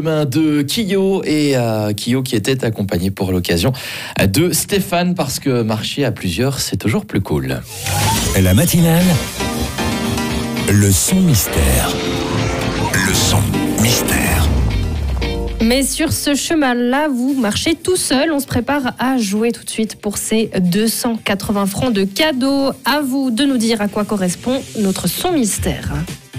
De Kyo et Kyo qui était accompagné pour l'occasion de Stéphane, parce que marcher à plusieurs c'est toujours plus cool. La matinale, le son mystère. Le son mystère. Mais sur ce chemin-là, vous marchez tout seul. On se prépare à jouer tout de suite pour ces 280 francs de cadeaux. À vous de nous dire à quoi correspond notre son mystère.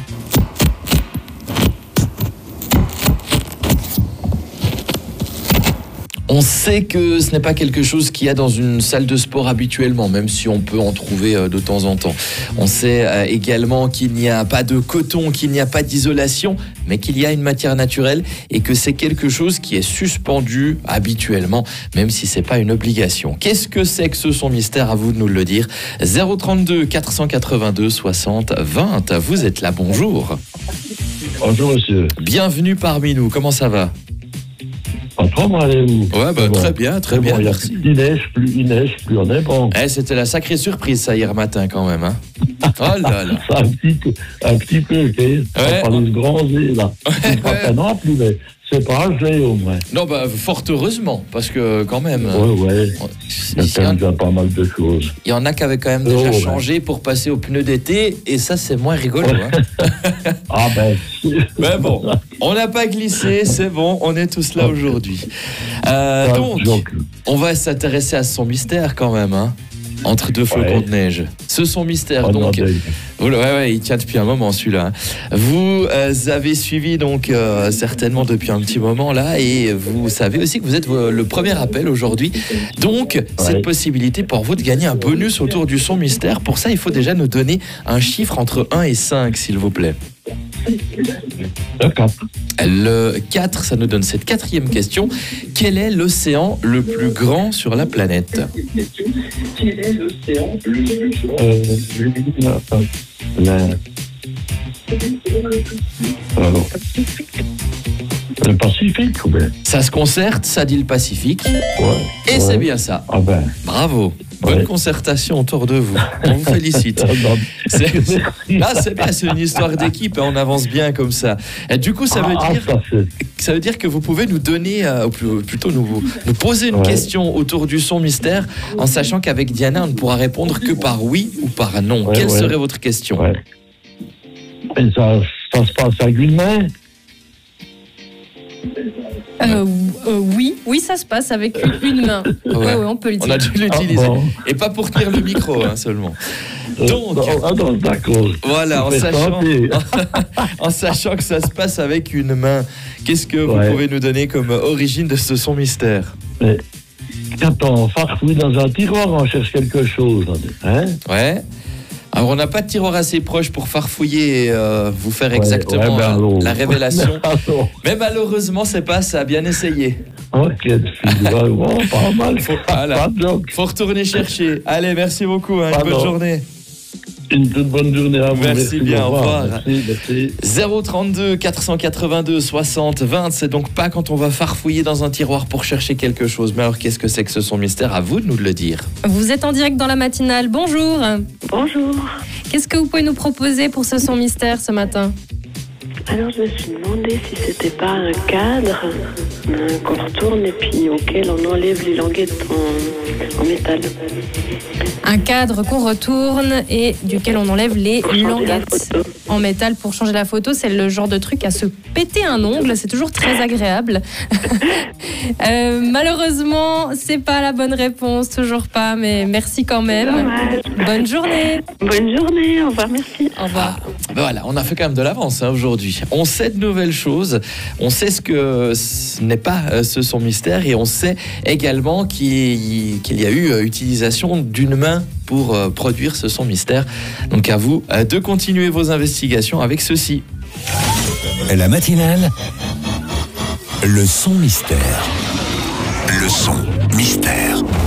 On sait que ce n'est pas quelque chose qu'il y a dans une salle de sport habituellement, même si on peut en trouver de temps en temps. On sait également qu'il n'y a pas de coton, qu'il n'y a pas d'isolation, mais qu'il y a une matière naturelle et que c'est quelque chose qui est suspendu habituellement, même si ce n'est pas une obligation. Qu'est-ce que c'est que ce son mystère? À vous de nous le dire. 032 482 60 20. Vous êtes là, bonjour. Bonjour monsieur. Bienvenue parmi nous, comment ça va? Comment allez-vous? Ouais, bah, très bien, merci. Il neige plus, on est bon. C'était la sacrée surprise ça hier matin quand même, hein. Oh là là. Ça, un petit peu, ok. On va parler de bronzer là. Pas non plus, mais c'est pas âgé au moins. Non, bah fort heureusement, parce que quand même. Ouais. Il y a déjà pas mal de choses. Il y en a qui avaient quand même déjà changé pour passer aux pneus d'été, et ça c'est moins rigolo. Hein. Ah ben. Mais bon, on n'a pas glissé, c'est bon, on est tous là aujourd'hui. Donc, on va s'intéresser à son mystère quand même, hein. Entre deux flocons de neige. Ce son mystère, donc. Ouais, il tient depuis un moment celui-là. Vous avez suivi donc certainement depuis un petit moment là, et vous savez aussi que vous êtes le premier appel aujourd'hui. Donc, cette possibilité pour vous de gagner un bonus autour du son mystère. Pour ça, il faut déjà nous donner un chiffre entre 1 et 5, s'il vous plaît. Le 4, ça nous donne cette quatrième question. Quel est l'océan le plus grand sur la planète? Quel est l'océan le plus grand? Le Pacifique, ou bien? Ça se concerte, ça dit le Pacifique. Ouais. Et c'est bien ça. Ah ben. Bravo. Bonne concertation autour de vous. On vous félicite. Là, c'est bien, c'est une histoire d'équipe et on avance bien comme ça. Et du coup, ça veut dire que vous pouvez nous donner, ou plutôt nous poser une question autour du son mystère, en sachant qu'avec Diana, on ne pourra répondre que par oui ou par non. Quelle serait votre question? Et ça se passe avec une main? Oui, ça se passe avec une main. Ouais, on peut le dire. On a dû l'utiliser. Et pas pour tenir le micro, hein, seulement. Donc, d'accord. Voilà, en sachant que ça se passe avec une main, qu'est-ce que vous pouvez nous donner comme origine de ce son mystère? Quand on farfouille dans un tiroir, on cherche quelque chose. Hein? Ouais. Alors, on n'a pas de tiroir assez proche pour farfouiller et vous faire exactement la révélation. Mais malheureusement, c'est pas ça. Bien essayé. Ok, pas mal. Faut retourner chercher. Allez, merci beaucoup. Une bonne journée. Une toute bonne journée à vous. Merci bien, au revoir. Merci. 032 482 60 20, c'est donc pas quand on va farfouiller dans un tiroir pour chercher quelque chose. Mais alors, qu'est-ce que c'est que ce son mystère? À vous de nous le dire. Vous êtes en direct dans la matinale. Bonjour. Bonjour. Qu'est-ce que vous pouvez nous proposer pour ce son mystère ce matin? Alors, je me suis demandé si c'était pas un cadre qu'on retourne et puis auquel on enlève les languettes en métal. Un cadre qu'on retourne et duquel on enlève les languettes en métal pour changer la photo. C'est le genre de truc à se péter un ongle. C'est toujours très agréable. Malheureusement, c'est pas la bonne réponse. Toujours pas, mais merci quand même. Bonne journée. Bonne journée. Au revoir, merci. Au revoir. Voilà, on a fait quand même de l'avance aujourd'hui. On sait de nouvelles choses. On sait ce que ce n'est pas ce son mystère, et on sait également qu'il y a eu utilisation d'une main pour produire ce son mystère. Donc à vous de continuer vos investigations avec ceci. La matinale, le son mystère. Le son mystère.